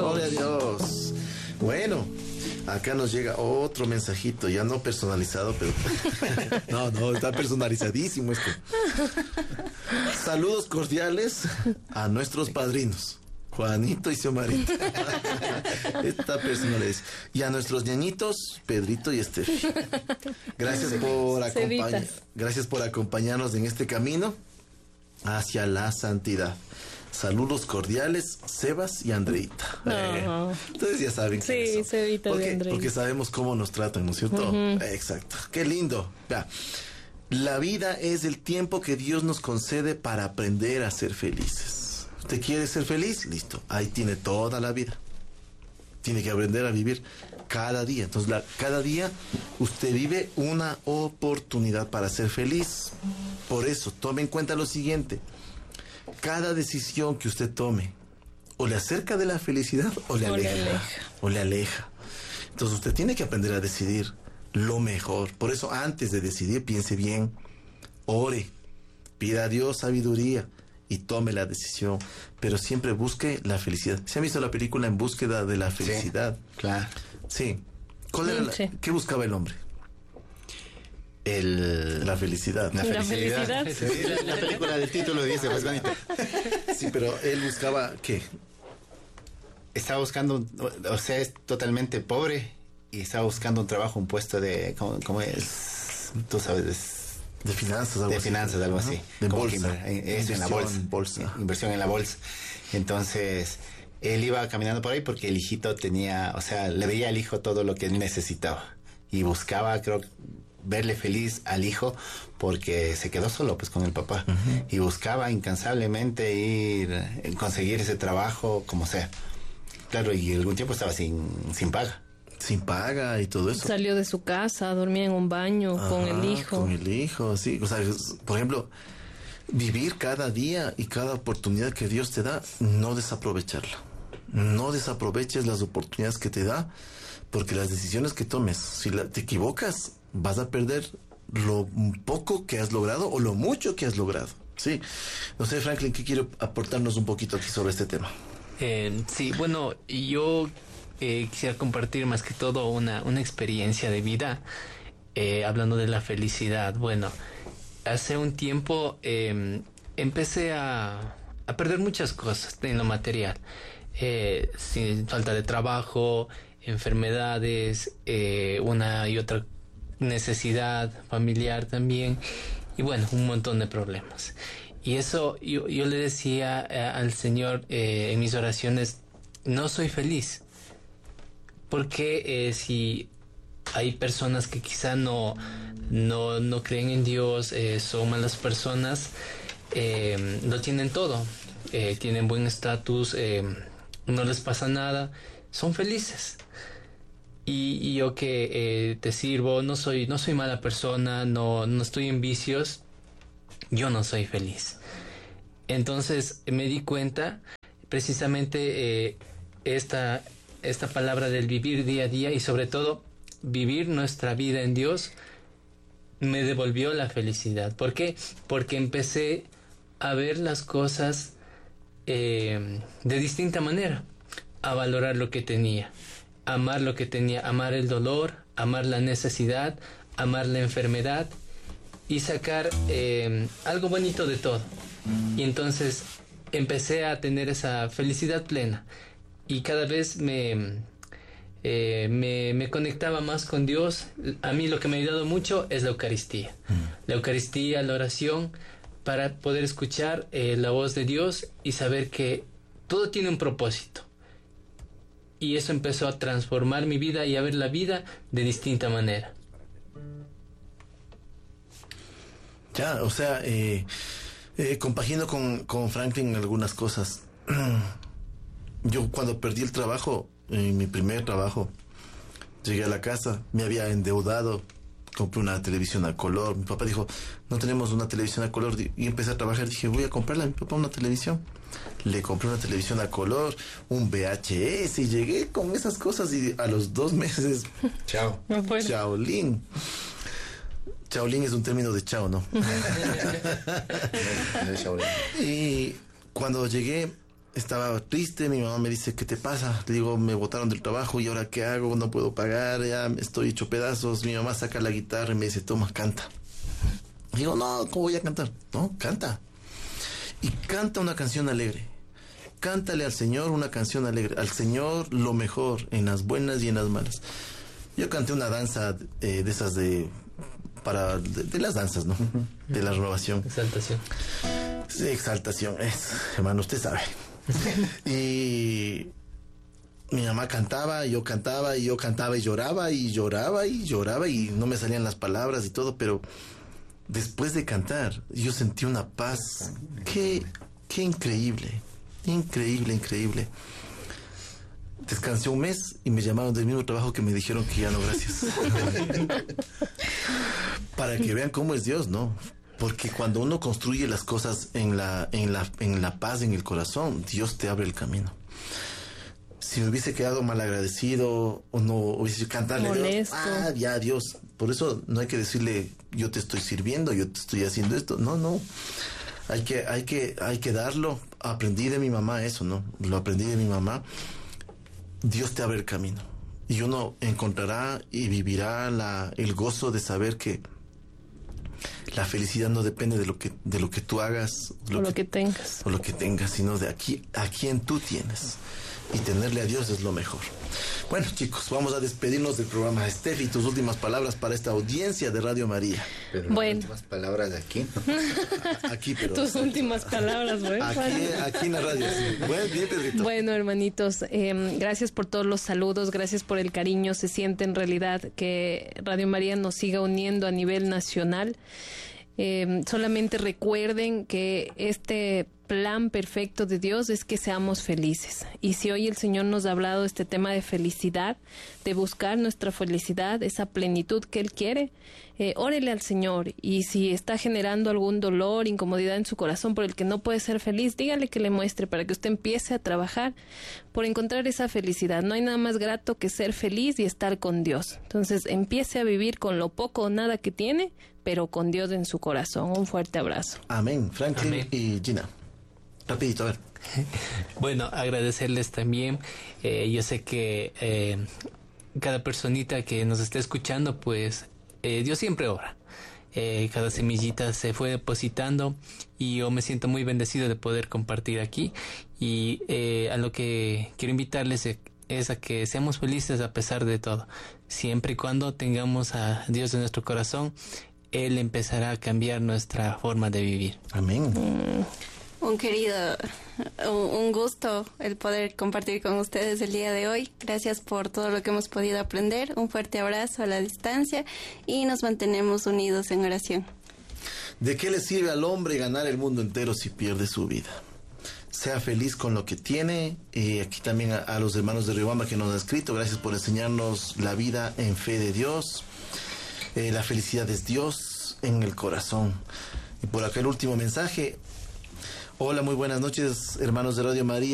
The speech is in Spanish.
Gloria a Dios. Bueno, acá nos llega otro mensajito, ya no personalizado, pero no, está personalizadísimo esto. Saludos cordiales a nuestros padrinos, Juanito y Xiomarito. Esta persona le dice. Y a nuestros ñañitos, Pedrito y Estefi. Gracias por acompañarnos en este camino hacia la santidad. Saludos cordiales, Sebas y Andreita. Ustedes ya saben sí, Sebita y Andreita. Porque sabemos cómo nos tratan, ¿no es cierto? Exacto. Qué lindo. Ya. La vida es el tiempo que Dios nos concede para aprender a ser felices. ¿Usted quiere ser feliz? Listo. Ahí tiene toda la vida. Tiene que aprender a vivir cada día. Entonces, cada día usted vive una oportunidad para ser feliz. Por eso, tome en cuenta lo siguiente. Cada decisión que usted tome o le acerca de la felicidad o le aleja. Entonces usted tiene que aprender a decidir lo mejor. Por eso antes de decidir piense bien, ore, pida a Dios sabiduría y tome la decisión, pero siempre busque la felicidad. ¿Se ha visto la película En búsqueda de la felicidad? Sí, claro. Sí. ¿Qué buscaba el hombre? La felicidad. La felicidad. Sí, la película del título dice, pues bonita. Sí, pero él buscaba ¿qué? Estaba buscando, o sea, es totalmente pobre y estaba buscando un trabajo, un puesto de, ¿cómo es? Tú sabes, de finanzas, algo así. De bolsa. Eso, en la bolsa. Inversión en la bolsa. Entonces, él iba caminando por ahí porque el hijito tenía, o sea, le veía al hijo todo lo que él necesitaba y buscaba, creo, verle feliz al hijo porque se quedó solo pues con el papá y buscaba incansablemente ir conseguir ese trabajo como sea, claro, y algún tiempo estaba sin paga y todo eso. Salió de su casa, dormía en un baño con el hijo, sí. O sea, por ejemplo, vivir cada día y cada oportunidad que Dios te da, no desaprovecharla. No desaproveches las oportunidades que te da, porque las decisiones que tomes, si te equivocas, vas a perder lo poco que has logrado o lo mucho que has logrado. Sí. No sé, Franklin, ¿qué quiere aportarnos un poquito aquí sobre este tema? Sí, bueno, yo quisiera compartir más que todo una experiencia de vida, hablando de la felicidad. Bueno, hace un tiempo empecé a perder muchas cosas en lo material. Sin falta de trabajo, enfermedades, una y otra necesidad familiar también, y bueno, un montón de problemas. Y eso yo le decía al Señor en mis oraciones: no soy feliz, porque si hay personas que quizá no creen en Dios, son malas personas, lo tienen todo, tienen buen estatus, no les pasa nada, son felices. Y yo que te sirvo, no soy mala persona, no estoy en vicios, yo no soy feliz. Entonces me di cuenta precisamente esta palabra del vivir día a día, y sobre todo vivir nuestra vida en Dios, me devolvió la felicidad. ¿Por qué? Porque empecé a ver las cosas de distinta manera, a valorar lo que tenía, amar lo que tenía, amar el dolor, amar la necesidad, amar la enfermedad y sacar algo bonito de todo. Y entonces empecé a tener esa felicidad plena, y cada vez me conectaba más con Dios. A mí lo que me ha ayudado mucho es la Eucaristía. La Eucaristía, la oración, para poder escuchar la voz de Dios y saber que todo tiene un propósito. Y eso empezó a transformar mi vida y a ver la vida de distinta manera. Ya, o sea, compagino con Franklin algunas cosas. Yo cuando perdí el trabajo, mi primer trabajo, llegué a la casa, me había endeudado, compré una televisión a color. Mi papá dijo, no tenemos una televisión a color, y empecé a trabajar. Dije, voy a comprarle a mi papá una televisión. Le compré una televisión a color, un VHS, y llegué con esas cosas, y a los 2 meses, chao. Chaolín. Chaolín es un término de chao, ¿no? Y cuando llegué, estaba triste, mi mamá me dice, ¿qué te pasa? Le digo, me botaron del trabajo y ahora ¿qué hago? No puedo pagar, ya estoy hecho pedazos. Mi mamá saca la guitarra y me dice, toma, canta. Digo, no, ¿cómo voy a cantar? No, canta. Y canta una canción alegre. Cántale al Señor una canción alegre. Al Señor lo mejor, en las buenas y en las malas. Yo canté una danza de esas de las danzas, ¿no? De la renovación. Exaltación. Sí, exaltación, hermano, usted sabe. Y mi mamá cantaba, yo cantaba, y yo cantaba y lloraba, y lloraba, y lloraba, y no me salían las palabras y todo, pero después de cantar, yo sentí una paz. Qué increíble, increíble. Descansé un mes y me llamaron del mismo trabajo que me dijeron que ya no, gracias. Para que vean cómo es Dios, ¿no? Porque cuando uno construye las cosas en la paz, en el corazón, Dios te abre el camino. Si me hubiese quedado mal agradecido o no hubiese cantarle molesto, Dios, ya Dios. Por eso no hay que decirle, yo te estoy sirviendo, yo te estoy haciendo esto. No. Hay que darlo. Aprendí de mi mamá eso, ¿no? Lo aprendí de mi mamá. Dios te abre el camino y uno encontrará y vivirá el gozo de saber que la felicidad no depende de lo que tú hagas o lo que tengas, sino de a quien tú tienes, y tenerle a Dios es lo mejor. Bueno, chicos, vamos a despedirnos del programa. Steffi, tus últimas palabras para esta audiencia de Radio María. Pero las últimas palabras de aquí. Aquí, pero tus últimas palabras, güey. Aquí en la radio. Sí. Bien, Pedrito. Bueno, hermanitos, gracias por todos los saludos, gracias por el cariño. Se siente en realidad que Radio María nos siga uniendo a nivel nacional. Solamente recuerden que este plan perfecto de Dios es que seamos felices. Y si hoy el Señor nos ha hablado de este tema de felicidad, de buscar nuestra felicidad, esa plenitud que Él quiere, órele al Señor. Y si está generando algún dolor, incomodidad en su corazón por el que no puede ser feliz, dígale que le muestre para que usted empiece a trabajar por encontrar esa felicidad. No hay nada más grato que ser feliz y estar con Dios. Entonces empiece a vivir con lo poco o nada que tiene, pero con Dios en su corazón. Un fuerte abrazo. Amén. Franklin. Amén. Y Gina. Rapidito, a ver. Bueno, agradecerles también. Yo sé que cada personita que nos está escuchando, pues Dios siempre obra. Cada semillita se fue depositando y yo me siento muy bendecido de poder compartir aquí. Y a lo que quiero invitarles es a que seamos felices a pesar de todo. Siempre y cuando tengamos a Dios en nuestro corazón, Él empezará a cambiar nuestra forma de vivir. Amén. Un gusto el poder compartir con ustedes el día de hoy. Gracias por todo lo que hemos podido aprender. Un fuerte abrazo a la distancia y nos mantenemos unidos en oración. ¿De qué le sirve al hombre ganar el mundo entero si pierde su vida? Sea feliz con lo que tiene. Y aquí también a los hermanos de Riobamba que nos han escrito, gracias por enseñarnos la vida en fe de Dios. La felicidad es Dios en el corazón. Y por acá el último mensaje. Hola, muy buenas noches, hermanos de Radio María.